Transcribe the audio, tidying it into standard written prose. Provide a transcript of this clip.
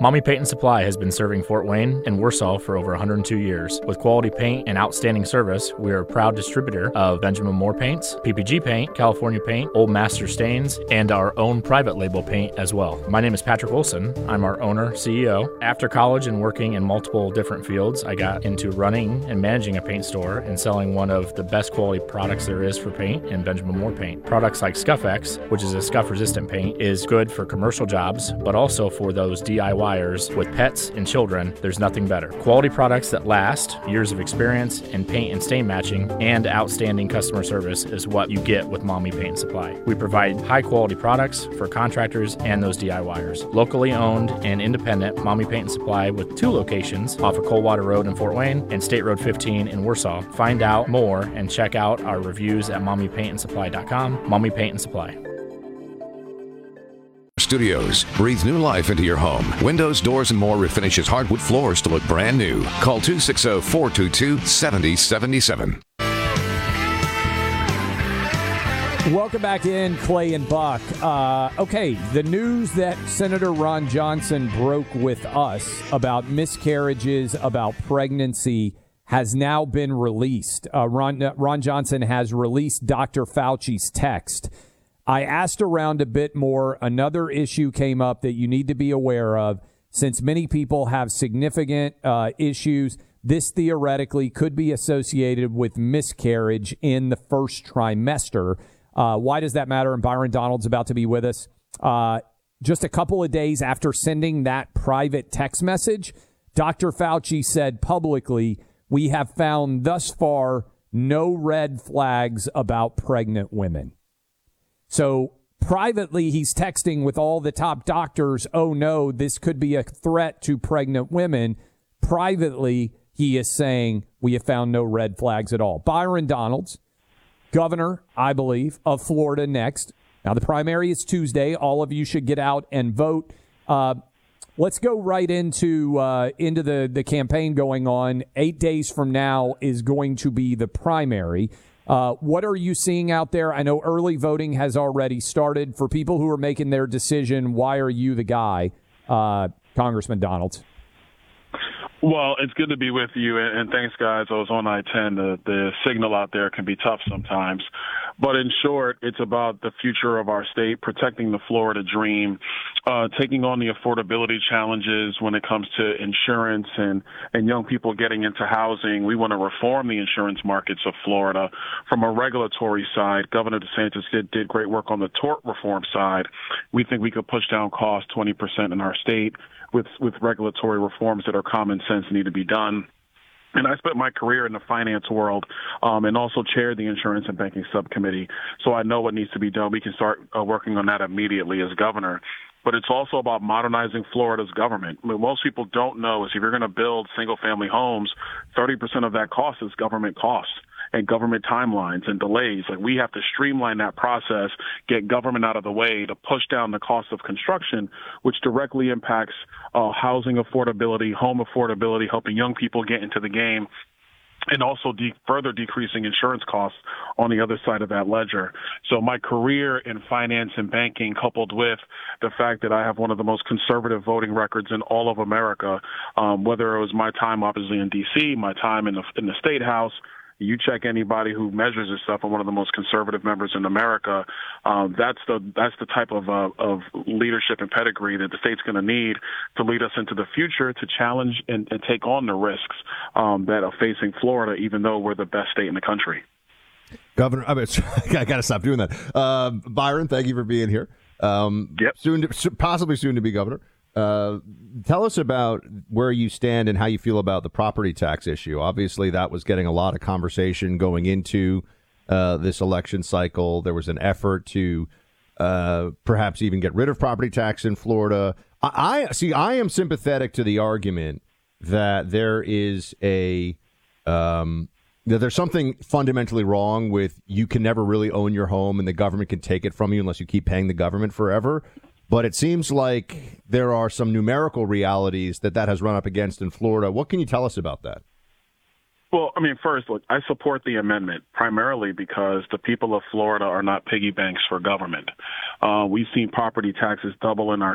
Mommy Paint and Supply has been serving Fort Wayne and Warsaw for over 102 years. With quality paint and outstanding service, we are a proud distributor of Benjamin Moore paints, PPG paint, California paint, Old Master stains, and our own private label paint as well. My name is Patrick Wilson. I'm our owner, CEO. After college and working in multiple different fields, I got into running and managing a paint store and selling one of the best quality products there is for paint in Benjamin Moore paint. Products like Scuff-X, which is a scuff-resistant paint, is good for commercial jobs, but also for those DIYers with pets and children. There's nothing better. Quality products that last, years of experience in paint and stain matching, and outstanding customer service is what you get with Mommy Paint and Supply. We provide high quality products for contractors and those DIYers. Locally owned and independent Mommy Paint and Supply with 2 locations off of Coldwater Road in Fort Wayne and State Road 15 in Warsaw. Find out more and check out our reviews at mommypaintandsupply.com. Mommy Paint and Supply. Studios. Breathe new life into your home. Windows, doors, and more refinishes hardwood floors to look brand new. Call 260-422-7077. Welcome back in, Clay and Buck. Okay, the news that Senator Ron Johnson broke with us about miscarriages, about pregnancy, has now been released. Ron Johnson has released Dr. Fauci's text. I asked around a bit more. Another issue came up that you need to be aware of. Since many people have significant issues, this theoretically could be associated with miscarriage in the first trimester. Why does that matter? And Byron Donald's about to be with us. Just a couple of days after sending that private text message, Dr. Fauci said publicly, "We have found thus far no red flags about pregnant women." So privately, he's texting with all the top doctors, "Oh, no, this could be a threat to pregnant women." Privately, he is saying, "We have found no red flags at all." Byron Donalds, governor, I believe, of Florida next. Now, the primary is Tuesday. All of you should get out and vote. Let's go right into the campaign going on. 8 days from now is going to be the primary. What are you seeing out there? I know early voting has already started. For people who are making their decision, why are you the guy, Congressman Donalds? Well, it's good to be with you, and thanks, guys. I was on I-10. The signal out there can be tough sometimes. But in short, it's about the future of our state, protecting the Florida dream, taking on the affordability challenges when it comes to insurance and young people getting into housing. We want to reform the insurance markets of Florida. From a regulatory side, Governor DeSantis did great work on the tort reform side. We think we could push down costs 20% in our state with regulatory reforms that are common sense need to be done. And I spent my career in the finance world and also chaired the Insurance and Banking Subcommittee, so I know what needs to be done. We can start working on that immediately as governor. But it's also about modernizing Florida's government. What most people don't know is if you're going to build single-family homes, 30% of that cost is government costs and government timelines and delays. Like, we have to streamline that process, get government out of the way to push down the cost of construction, which directly impacts housing affordability, home affordability, helping young people get into the game, and also further decreasing insurance costs on the other side of that ledger. So my career in finance and banking, coupled with the fact that I have one of the most conservative voting records in all of America, whether it was my time obviously in D.C., my time in the State House, you check anybody who measures this stuff, I'm one of the most conservative members in America. That's the type of leadership and pedigree that the state's going to need to lead us into the future, to challenge and take on the risks that are facing Florida, even though we're the best state in the country. Governor, I got to stop doing that. Byron, thank you for being here. Yep. Possibly soon to be governor. Tell us about where you stand and how you feel about the property tax issue. Obviously, that was getting a lot of conversation going into this election cycle. There was an effort to perhaps even get rid of property tax in Florida. I am sympathetic to the argument that there is that there's something fundamentally wrong with you can never really own your home and the government can take it from you unless you keep paying the government forever. But it seems like there are some numerical realities that has run up against in Florida. What can you tell us about that? Well, I mean, first, look, I support the amendment primarily because the people of Florida are not piggy banks for government. We've seen property taxes double in our